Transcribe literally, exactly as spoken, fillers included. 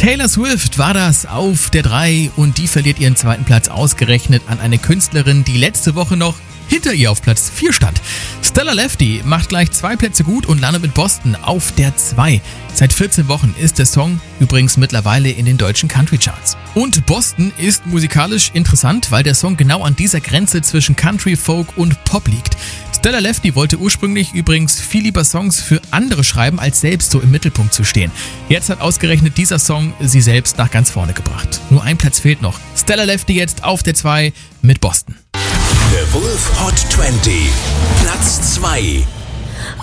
Taylor Swift war das auf der drei und die verliert ihren zweiten Platz ausgerechnet an eine Künstlerin, die letzte Woche noch hinter ihr auf Platz vier stand. Stella Lefty macht gleich zwei Plätze gut und landet mit Boston auf der zwei. Seit vierzehn Wochen ist der Song übrigens mittlerweile in den deutschen Country-Charts. Und Boston ist musikalisch interessant, weil der Song genau an dieser Grenze zwischen Country, Folk und Pop liegt. Stella Lefty wollte ursprünglich übrigens viel lieber Songs für andere schreiben, als selbst so im Mittelpunkt zu stehen. Jetzt hat ausgerechnet dieser Song sie selbst nach ganz vorne gebracht. Nur ein Platz fehlt noch. Stella Lefty jetzt auf der zwei mit Boston. The Wolf Hot zwanzig, Platz zwei.